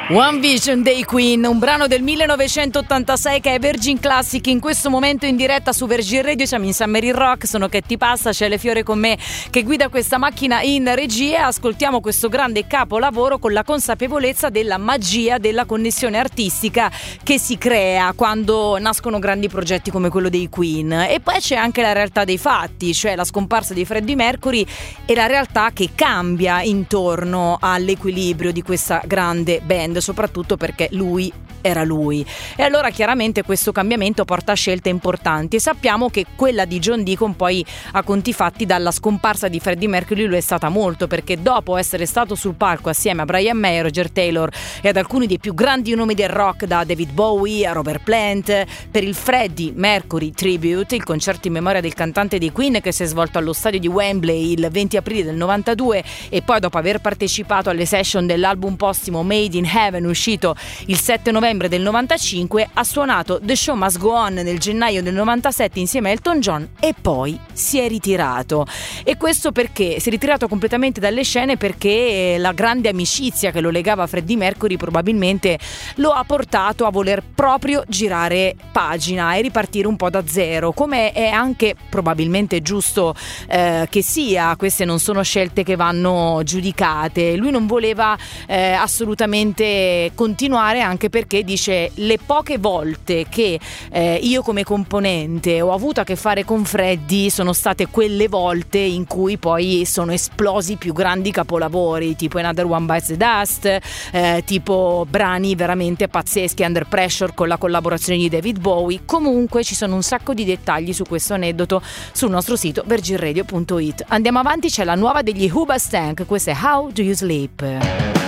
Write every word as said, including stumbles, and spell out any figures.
One Vision dei Queen, un brano del millenovecentottantasei che è Virgin Classic in questo momento in diretta su Virgin Radio. Siamo in Summer in Rock, sono Che ti passa, c'è Le Fiore con me che guida questa macchina in regia e ascoltiamo questo grande capolavoro con la consapevolezza della magia della connessione artistica che si crea quando nascono grandi progetti come quello dei Queen. E poi c'è anche la realtà dei fatti, cioè la scomparsa di Freddie Mercury e la realtà che cambia intorno all'equilibrio di questa grande band, soprattutto perché lui era lui. E allora chiaramente questo cambiamento porta a scelte importanti e sappiamo che quella di John Deacon poi a conti fatti dalla scomparsa di Freddie Mercury lo è stata molto, perché dopo essere stato sul palco assieme a Brian May, Roger Taylor e ad alcuni dei più grandi nomi del rock, da David Bowie a Robert Plant, per il Freddie Mercury Tribute, il concerto in memoria del cantante dei Queen che si è svolto allo stadio di Wembley il venti aprile del novantadue, e poi dopo aver partecipato alle session dell'album postimo Made in Heaven uscito il sette novembre del novantacinque, ha suonato The Show Must Go On nel gennaio del novantasette insieme a Elton John e poi si è ritirato. E questo perché si è ritirato completamente dalle scene, perché la grande amicizia che lo legava a Freddie Mercury probabilmente lo ha portato a voler proprio girare pagina e ripartire un po' da zero, come è anche probabilmente giusto eh, che sia. Queste non sono scelte che vanno giudicate. Lui non voleva eh, assolutamente continuare, anche perché dice: le poche volte che eh, io come componente ho avuto a che fare con Freddie sono state quelle volte in cui poi sono esplosi più grandi capolavori, tipo Another One Bites the Dust, eh, tipo brani veramente pazzeschi, Under Pressure con la collaborazione di David Bowie. Comunque ci sono un sacco di dettagli su questo aneddoto sul nostro sito virgin radio punto it. Andiamo avanti, c'è la nuova degli Hoobastank, questa è How Do You Sleep.